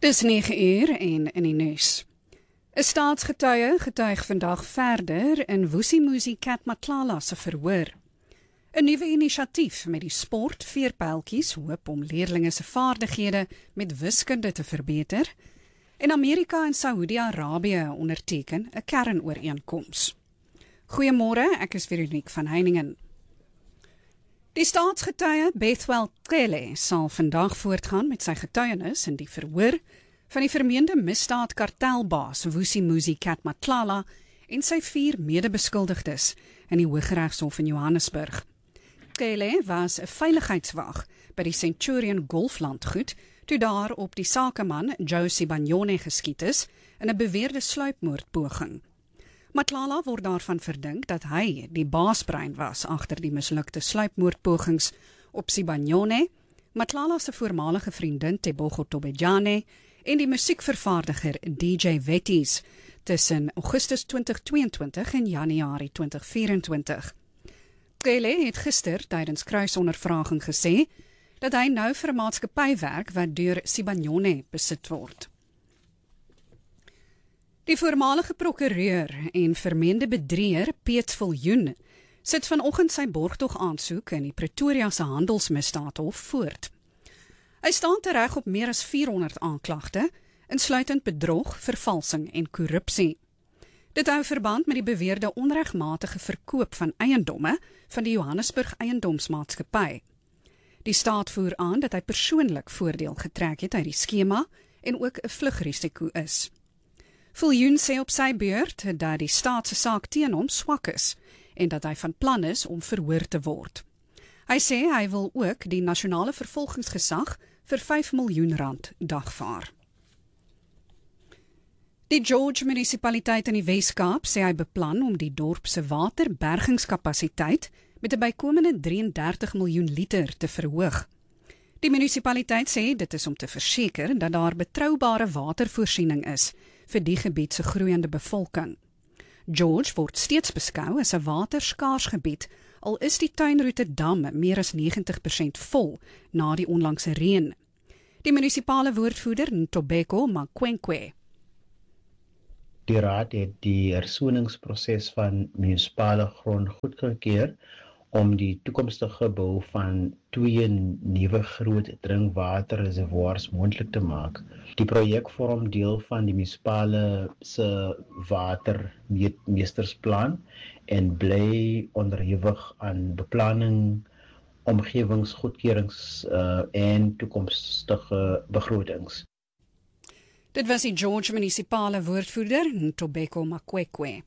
Dis 9 uur en in die nuus. 'n Staatsgetuie getuig vandag verder in Vusimuzi Cat Matlala se verhoor. 'n Nuwe inisiatief met die sport veerpyltjies hoop om leerlinge se vaardighede met wiskunde te verbeter. En Amerika en Saudi-Arabië onderteken 'n kernooreenkoms. Goeiemôre, ek is Veronique van Heiningen. Die staatsgetuie Bethwel Cele sal vandag voortgaan met sy getuienis in die verhoor van die vermeende misdaadkartelbaas Vusimuzi Cat Matlala en sy 4 medebeskuldigdes in die Hooggeregshof in Johannesburg. Cele was 'n veiligheidswag by die Centurion Golflandgoed toe daar op die sakeman Joe Sibanyone geskiet is in 'n beweerde sluipmoordpoging. Matlala word daarvan verdink dat hy die baasbrein was agter die mislukte sluipmoordpogings op Sibanyone, Matlala se voormalige vriendin Tebogo Tobejane en die musiekvervaardiger DJ Wetties tussen Augustus 2022 en Januarie 2024. Cele het gister tydens kruisondervraging gesê dat hy nou vir 'n maatskappy werk wat deur Sibanyone besit word. Die voormalige prokureur en vermeende bedrieër Piet Viljoen sit vanoggend sy borgtog aansoek in die Pretoria se handelsmisdaadhof voort. Hy staan tereg op meer as 400 aanklagte, insluitend bedrog, vervalsing en korrupsie. Dit hou verband met die beweerde onregmatige verkoop van eiendomme van die Johannesburg Eiendomsmaatskappy. Die staat voer aan dat hy persoonlik voordeel getrek het uit die skema en ook 'n vlugrisiko is. Viljoen sê op sy beurt dat die staat se saak teen hom swak is en dat hy van plan is om verhoor te word. Hy sê hy wil ook die nasionale vervolgingsgesag vir R5 miljoen dagvaar. Die George munisipaliteit in die Wes-Kaap sê hy beplan om die dorp se waterbergingskapasiteit met 'n bykomende 33 miljoen liter te verhoog. Die munisipaliteit sê dit is om te verseker dat daar betroubare watervoorsiening is vir die gebied se groeiende bevolking. George word steeds beskou as 'n waterskaars gebied, al is die Tuinroete dam meer as 90% vol na die onlangse reën. Die munisipale woordvoerder Ntobeko Makwenkwe. Die raad het die hersoeningsproses van munisipale grond goedgekeur om die toekomstige bou van 2 nuwe groot drinkwaterreservoirs moontlik te maak. Die projek vorm deel van die munisipale se watermeestersplan en bly onderhewig aan beplanning, omgewingsgoedkeurings en toekomstige begrotings. Dit was die George munisipale woordvoerder Ntobeko Makwekwe.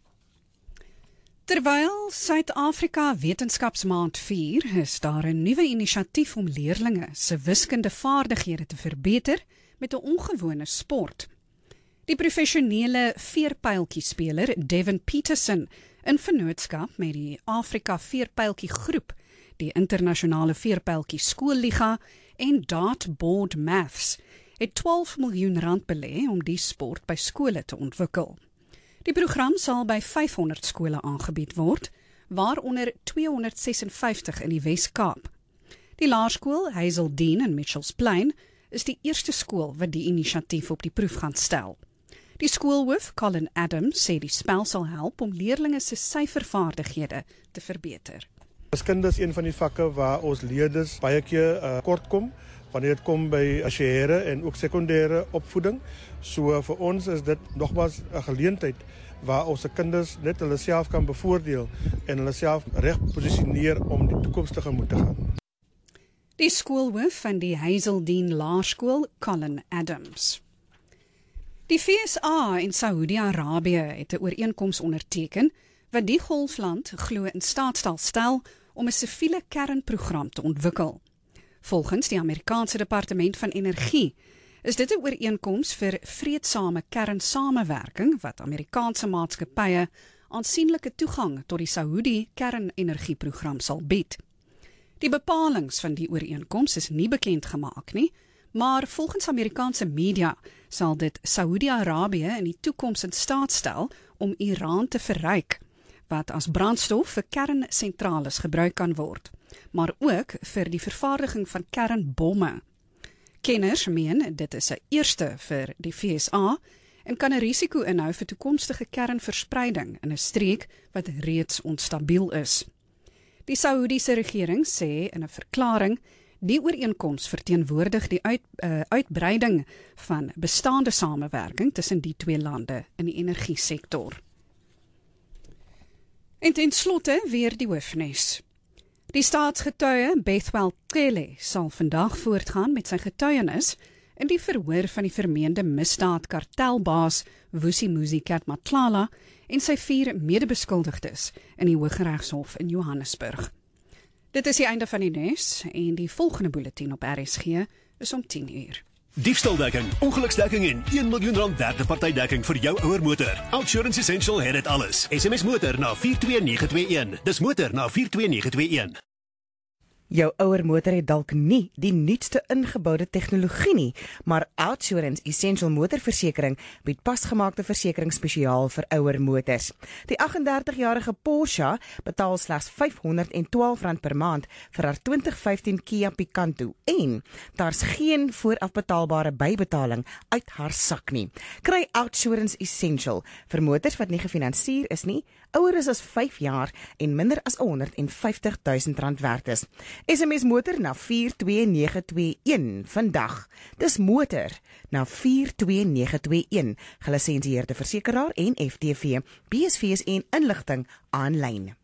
Terwyl Suid-Afrika Wetenskapsmaand vier, is daar 'n nuwe inisiatief om leerlinge se wiskundevaardighede te verbeter met 'n ongewone sport. Die professionele veerpyltjiespeler Devin Peterson, in vennootskap met die Afrika Veerpyltjie Groep, die internasionale veerpyltjie skoolliga en Dartboard Maths, het R12 miljoen belê om die sport by skole te ontwikkel. Die program sal by 500 skole aangebied word, waaronder 256 in die Wes-Kaap. Die laerskool Hazeldean in Mitchells Plain is die eerste skool wat die inisiatief op die proef gaan stel. Die skoolhoof Colin Adams sê die spel sal help om leerlinge se syfervaardighede te verbeter. Wiskunde is een van die vakke waar ons leerders baie keer kort kom, wanneer dit kom by tersiêre en ook sekondêre opvoeding. So vir ons is dit nogmaals 'n geleentheid waar ons se kinders net hulle self kan bevoordeel en hulle self reg posisioneer om die toekoms tegemoet te gaan. Die skoolhoof van die Hazeldean Laerskool, Colin Adams. Die FSA en Saudi-Arabië het 'n ooreenkoms onderteken wat die golfland glo in staat sal stel om 'n siviele kernprogram te ontwikkel. Volgens die Amerikaanse Departement van Energie is dit 'n ooreenkoms vir vreedsame kernsamewerking wat Amerikaanse maatskappye aansienlike toegang tot die Saudi kernenergieprogram sal bied. Die bepalinge van die ooreenkoms is nie bekend gemaak nie, maar volgens Amerikaanse media sal dit Saudi-Arabië in die toekoms in staat stel om Iran te verryk, wat as brandstof vir kernsentrales gebruik kan word, maar ook vir die vervaardiging van kernbomme. Kenners meen dit is 'n eerste vir die FSA en kan 'n risiko inhou vir toekomstige kernverspreiding in 'n streek wat reeds onstabiel is. Die Saoediese regering sê in 'n verklaring die ooreenkoms verteenwoordig die uitbreiding van bestaande samewerking tussen die twee lande in die energiesektor. En ten slotte weer die hoofnuus. Die staatsgetuie Bethwel Cele sal vandag voortgaan met sy getuienis in die verhoor van die vermeende misdaadkartelbaas Vusimuzi Matlala en sy 4 medebeskuldigdes in die Hooggeregshof in Johannesburg. Dit is die einde van die nuus en die volgende bulletin op RSG is om 10:00. Diefstaldekking, ongeluksdekking en R1 miljoen derde partydekking vir jou ouer motor. Outsurance Essential het dit alles. SMS motor na 42921. Dis motor na 42921. Jou ouer motor het dalk nie die nuutste ingeboude tegnologie nie, maar Outsurance Essential motorversekering bied pasgemaakte versekering spesiaal vir ouer motors. Die 38-jarige Porsche betaal slegs R512 per maand vir haar 2015 Kia Picanto en daar's geen voorafbetaalbare bybetaling uit haar sak nie. Kry Outsurance Essential vir motors wat nie gefinansier is nie, ouer is as 5 jaar en minder as R150,000 werd is. SMS motor na 42921 vandag. Dis motor na 42921. Gelisensieerde versekeraar en FTV. BSV's en inligting aanlyn.